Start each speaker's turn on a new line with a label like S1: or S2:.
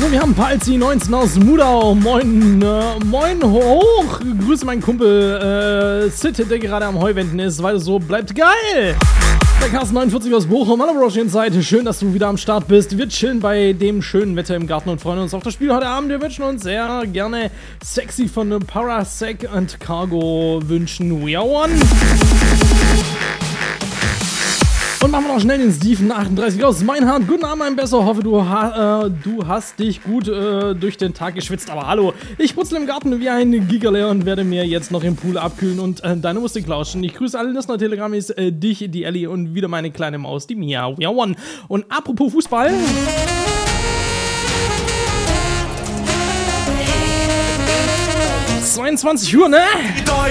S1: So, wir haben Palzi 19 aus Mudau. Moin, moin hoch. Grüße meinen Kumpel Sid, der gerade am Heuwenden ist. Weiter so, bleibt geil. Der Carsten 49 aus Bochum, hallo Broschenseite. Schön, dass du wieder am Start bist. Wir chillen bei dem schönen Wetter im Garten und freuen uns auf das Spiel heute Abend. Wir wünschen uns sehr gerne Sexy von Parasec und Cargo wünschen We Are One. Und machen wir noch schnell den Steven 38 aus Meinhard. Guten Abend, mein Besser. Hoffe, du hast dich gut durch den Tag geschwitzt. Aber hallo, ich putzel im Garten wie ein Gigerle und werde mir jetzt noch im Pool abkühlen und deine Musik lauschen. Ich grüße alle Listener Telegrammis, dich, die Ellie und wieder meine kleine Maus, die Mia. We are one. Und apropos Fußball. 22 Uhr, ne?